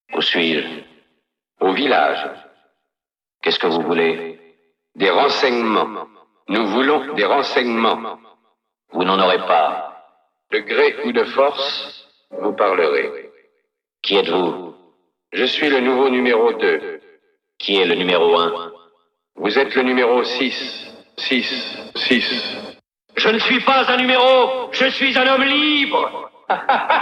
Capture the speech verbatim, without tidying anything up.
Où suis-je? Au village. Qu'est-ce que vous voulez? Des renseignements. Nous voulons des renseignements. Vous n'en aurez pas. De gré ou de force, vous parlerez. Qui êtes-vous? Je suis le nouveau numéro deux. Qui est le numéro un? Vous êtes le numéro six. six. six. Je ne suis pas un numéro, je suis un homme libre.